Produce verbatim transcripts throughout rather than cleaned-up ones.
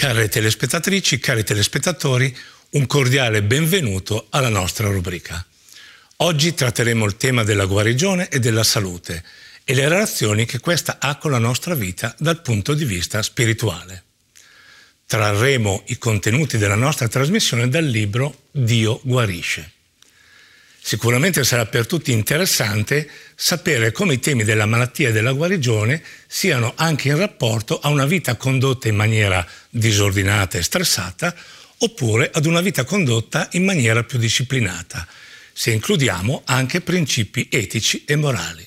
Care telespettatrici, cari telespettatori, un cordiale benvenuto alla nostra rubrica. Oggi tratteremo il tema della guarigione e della salute e le relazioni che questa ha con la nostra vita dal punto di vista spirituale. Trarremo i contenuti della nostra trasmissione dal libro Dio guarisce. Sicuramente sarà per tutti interessante sapere come i temi della malattia e della guarigione siano anche in rapporto a una vita condotta in maniera disordinata e stressata oppure ad una vita condotta in maniera più disciplinata, se includiamo anche principi etici e morali.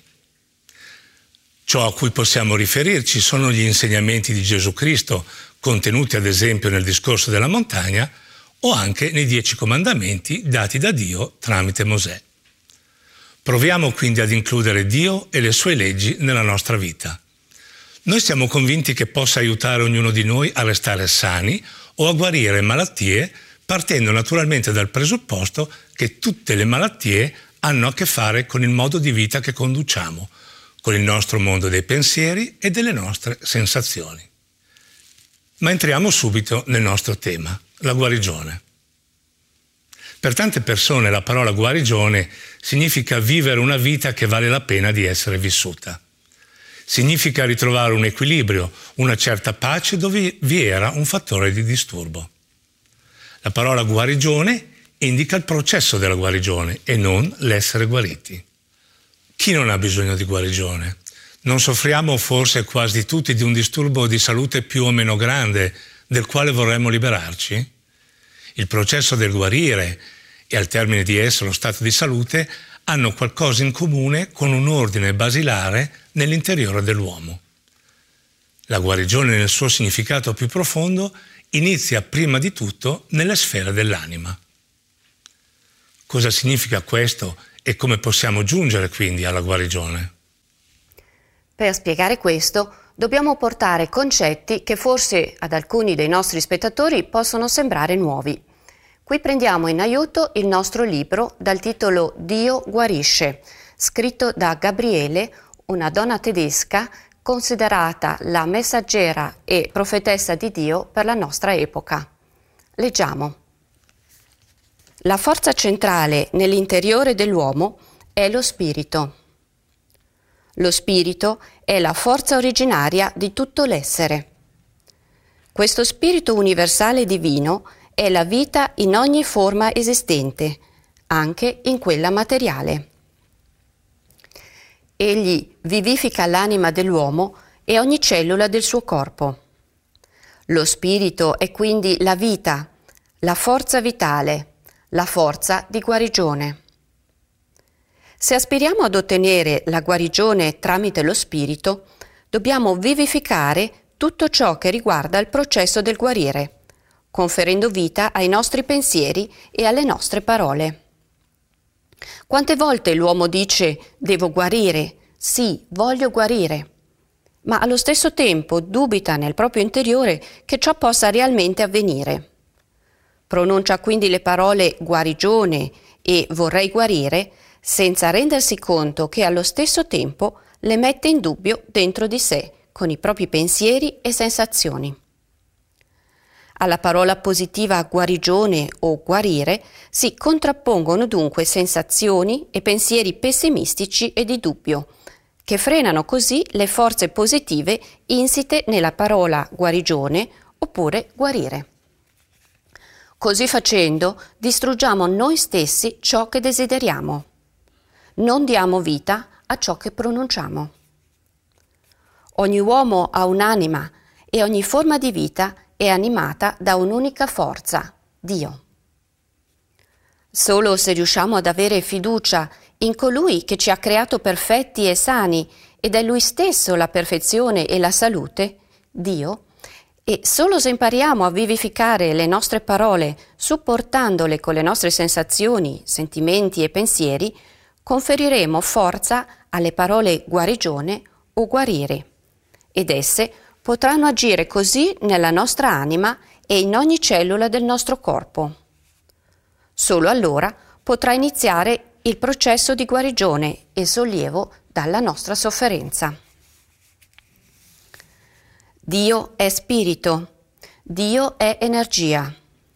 Ciò a cui possiamo riferirci sono gli insegnamenti di Gesù Cristo, contenuti ad esempio nel discorso della montagna, o anche nei Dieci Comandamenti dati da Dio tramite Mosè. Proviamo quindi ad includere Dio e le sue leggi nella nostra vita. Noi siamo convinti che possa aiutare ognuno di noi a restare sani o a guarire malattie, partendo naturalmente dal presupposto che tutte le malattie hanno a che fare con il modo di vita che conduciamo, con il nostro mondo dei pensieri e delle nostre sensazioni. Ma entriamo subito nel nostro tema, la guarigione. Per tante persone la parola guarigione significa vivere una vita che vale la pena di essere vissuta. Significa ritrovare un equilibrio, una certa pace dove vi era un fattore di disturbo. La parola guarigione indica il processo della guarigione e non l'essere guariti. Chi non ha bisogno di guarigione? Non soffriamo forse quasi tutti di un disturbo di salute più o meno grande del quale vorremmo liberarci? Il processo del guarire e al termine di esso lo stato di salute hanno qualcosa in comune con un ordine basilare nell'interiore dell'uomo. La guarigione nel suo significato più profondo inizia prima di tutto nelle sfere dell'anima. Cosa significa questo e come possiamo giungere quindi alla guarigione? Per spiegare questo, dobbiamo portare concetti che forse ad alcuni dei nostri spettatori possono sembrare nuovi. Qui prendiamo in aiuto il nostro libro dal titolo Dio guarisce, scritto da Gabriele, una donna tedesca considerata la messaggera e profetessa di Dio per la nostra epoca. Leggiamo. La forza centrale nell'interiore dell'uomo è lo spirito. Lo spirito è la forza originaria di tutto l'essere. Questo spirito universale divino è la vita in ogni forma esistente, anche in quella materiale. Egli vivifica l'anima dell'uomo e ogni cellula del suo corpo. Lo spirito è quindi la vita, la forza vitale, la forza di guarigione. Se aspiriamo ad ottenere la guarigione tramite lo spirito, dobbiamo vivificare tutto ciò che riguarda il processo del guarire, conferendo vita ai nostri pensieri e alle nostre parole. Quante volte l'uomo dice «devo guarire», «sì, voglio guarire», ma allo stesso tempo dubita nel proprio interiore che ciò possa realmente avvenire. Pronuncia quindi le parole guarigione e vorrei guarire senza rendersi conto che allo stesso tempo le mette in dubbio dentro di sé con i propri pensieri e sensazioni. Alla parola positiva guarigione o guarire si contrappongono dunque sensazioni e pensieri pessimistici e di dubbio, che frenano così le forze positive insite nella parola guarigione oppure guarire. Così facendo distruggiamo noi stessi ciò che desideriamo. Non diamo vita a ciò che pronunciamo. Ogni uomo ha un'anima e ogni forma di vita è animata da un'unica forza, Dio. Solo se riusciamo ad avere fiducia in colui che ci ha creato perfetti e sani ed è Lui stesso la perfezione e la salute, Dio, e solo se impariamo a vivificare le nostre parole supportandole con le nostre sensazioni, sentimenti e pensieri, conferiremo forza alle parole guarigione o guarire, ed esse potranno agire così nella nostra anima e in ogni cellula del nostro corpo. Solo allora potrà iniziare il processo di guarigione e sollievo dalla nostra sofferenza. Dio è spirito. Dio è energia.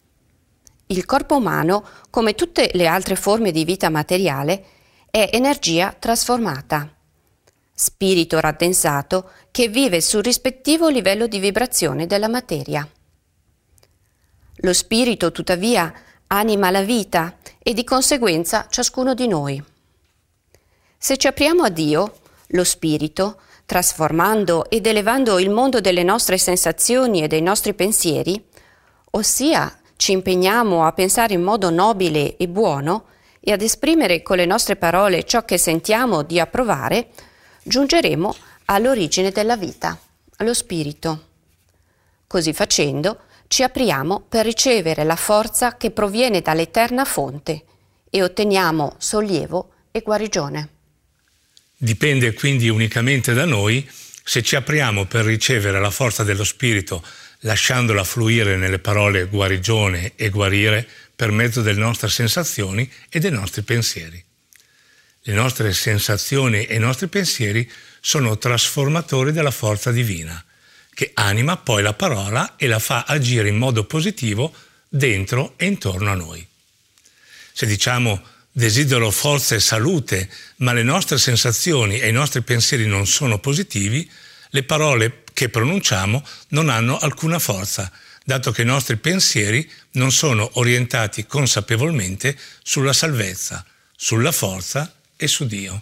Il corpo umano, come tutte le altre forme di vita materiale, è energia trasformata, spirito raddensato che vive sul rispettivo livello di vibrazione della materia. Lo spirito, tuttavia, anima la vita e di conseguenza ciascuno di noi. Se ci apriamo a Dio, lo spirito, trasformando ed elevando il mondo delle nostre sensazioni e dei nostri pensieri, ossia ci impegniamo a pensare in modo nobile e buono e ad esprimere con le nostre parole ciò che sentiamo di approvare, giungeremo all'origine della vita, allo spirito. Così facendo, ci apriamo per ricevere la forza che proviene dall'eterna fonte e otteniamo sollievo e guarigione. Dipende quindi unicamente da noi se ci apriamo per ricevere la forza dello spirito, lasciandola fluire nelle parole guarigione e guarire per mezzo delle nostre sensazioni e dei nostri pensieri. Le nostre sensazioni e i nostri pensieri sono trasformatori della forza divina, che anima poi la parola e la fa agire in modo positivo dentro e intorno a noi. Se diciamo desidero forza e salute, ma le nostre sensazioni e i nostri pensieri non sono positivi, le parole che pronunciamo non hanno alcuna forza, dato che i nostri pensieri non sono orientati consapevolmente sulla salvezza, sulla forza e su Dio.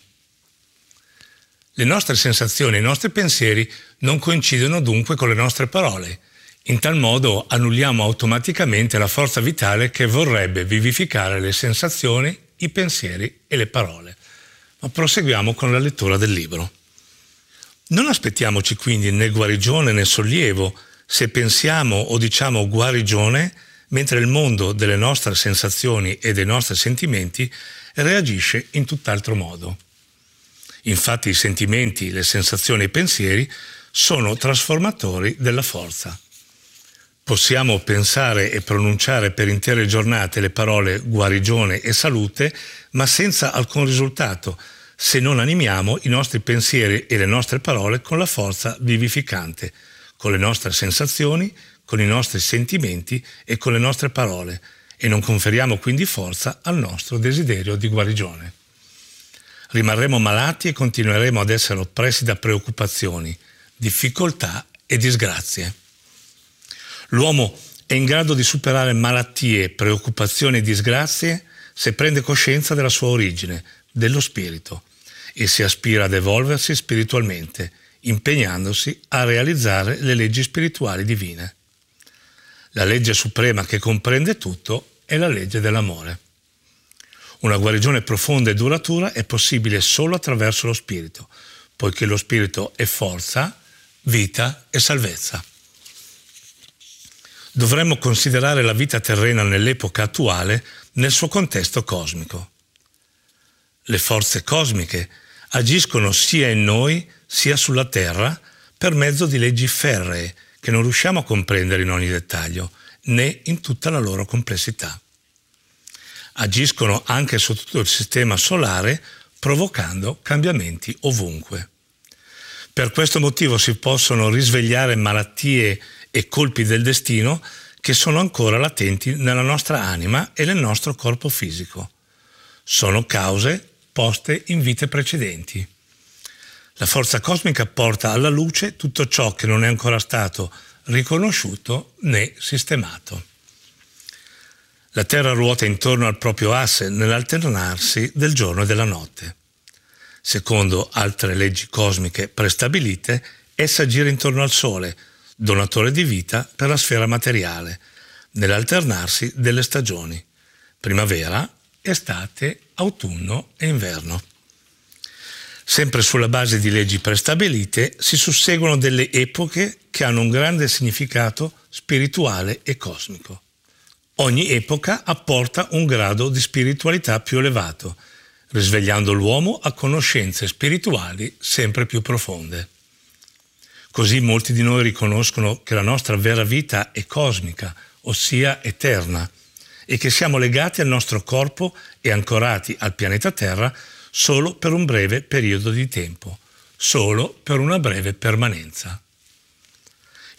Le nostre sensazioni e i nostri pensieri non coincidono dunque con le nostre parole. In tal modo annulliamo automaticamente la forza vitale che vorrebbe vivificare le sensazioni, i pensieri e le parole. Ma proseguiamo con la lettura del libro. Non aspettiamoci quindi né guarigione né sollievo se pensiamo o diciamo guarigione, mentre il mondo delle nostre sensazioni e dei nostri sentimenti reagisce in tutt'altro modo. Infatti i sentimenti, le sensazioni e i pensieri sono trasformatori della forza. Possiamo pensare e pronunciare per intere giornate le parole guarigione e salute, ma senza alcun risultato, se non animiamo i nostri pensieri e le nostre parole con la forza vivificante, con le nostre sensazioni, con i nostri sentimenti e con le nostre parole, e non conferiamo quindi forza al nostro desiderio di guarigione. Rimarremo malati e continueremo ad essere oppressi da preoccupazioni, difficoltà e disgrazie. L'uomo è in grado di superare malattie, preoccupazioni e disgrazie se prende coscienza della sua origine, dello spirito, e si aspira ad evolversi spiritualmente, impegnandosi a realizzare le leggi spirituali divine. La legge suprema che comprende tutto è la legge dell'amore. Una guarigione profonda e duratura è possibile solo attraverso lo spirito, poiché lo spirito è forza, vita e salvezza. Dovremmo considerare la vita terrena nell'epoca attuale nel suo contesto cosmico. Le forze cosmiche agiscono sia in noi sia sulla Terra per mezzo di leggi ferree che non riusciamo a comprendere in ogni dettaglio, né in tutta la loro complessità. Agiscono anche su tutto il sistema solare, provocando cambiamenti ovunque. Per questo motivo si possono risvegliare malattie e colpi del destino che sono ancora latenti nella nostra anima e nel nostro corpo fisico. Sono cause poste in vite precedenti. La forza cosmica porta alla luce tutto ciò che non è ancora stato riconosciuto né sistemato. La Terra ruota intorno al proprio asse nell'alternarsi del giorno e della notte. Secondo altre leggi cosmiche prestabilite, essa gira intorno al Sole, donatore di vita per la sfera materiale, nell'alternarsi delle stagioni, primavera, estate, autunno e inverno. Sempre sulla base di leggi prestabilite si susseguono delle epoche che hanno un grande significato spirituale e cosmico. Ogni epoca apporta un grado di spiritualità più elevato, risvegliando l'uomo a conoscenze spirituali sempre più profonde. Così molti di noi riconoscono che la nostra vera vita è cosmica, ossia eterna, e che siamo legati al nostro corpo e ancorati al pianeta Terra solo per un breve periodo di tempo, solo per una breve permanenza.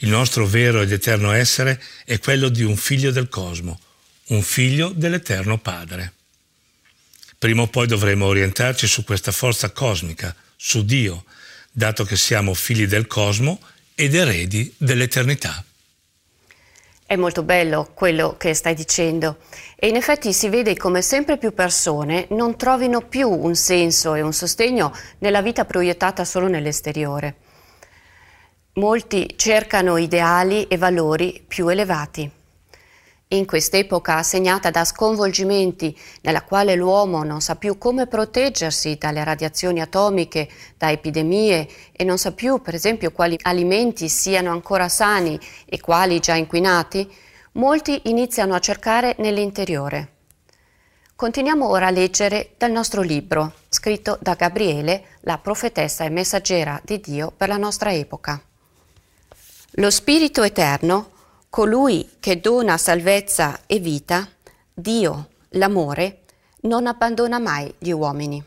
Il nostro vero ed eterno essere è quello di un figlio del cosmo, un figlio dell'Eterno Padre. Prima o poi dovremo orientarci su questa forza cosmica, su Dio, dato che siamo figli del cosmo ed eredi dell'eternità. È molto bello quello che stai dicendo e in effetti si vede come sempre più persone non trovino più un senso e un sostegno nella vita proiettata solo nell'esteriore. Molti cercano ideali e valori più elevati. In quest'epoca segnata da sconvolgimenti, nella quale l'uomo non sa più come proteggersi dalle radiazioni atomiche, da epidemie e non sa più, per esempio, quali alimenti siano ancora sani e quali già inquinati, molti iniziano a cercare nell'interiore. Continuiamo ora a leggere dal nostro libro, scritto da Gabriele, la profetessa e messaggera di Dio per la nostra epoca. Lo Spirito Eterno, colui che dona salvezza e vita, Dio, l'amore, non abbandona mai gli uomini.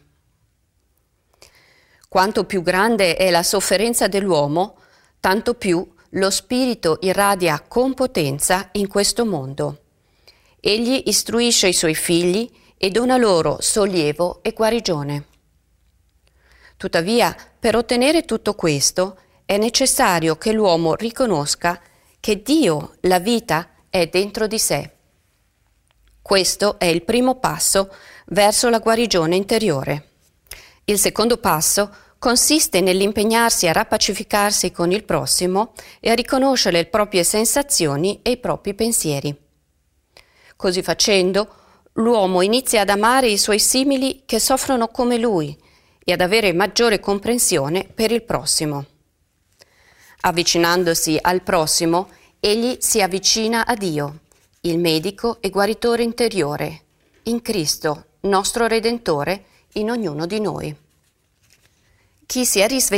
Quanto più grande è la sofferenza dell'uomo, tanto più lo Spirito irradia con potenza in questo mondo. Egli istruisce i suoi figli e dona loro sollievo e guarigione. Tuttavia, per ottenere tutto questo, è necessario che l'uomo riconosca che Dio, la vita, è dentro di sé. Questo è il primo passo verso la guarigione interiore. Il secondo passo consiste nell'impegnarsi a rappacificarsi con il prossimo e a riconoscere le proprie sensazioni e i propri pensieri. Così facendo, l'uomo inizia ad amare i suoi simili che soffrono come lui e ad avere maggiore comprensione per il prossimo. Avvicinandosi al prossimo, egli si avvicina a Dio, il medico e guaritore interiore, in Cristo, nostro Redentore, in ognuno di noi. Chi si è risvegliato